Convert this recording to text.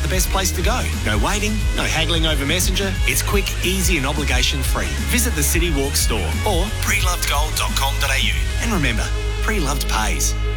the best place to go. No waiting, no haggling over Messenger. It's quick, easy and obligation-free. Visit the City Walk store or prelovedgold.com.au. And remember, pre-loved pays.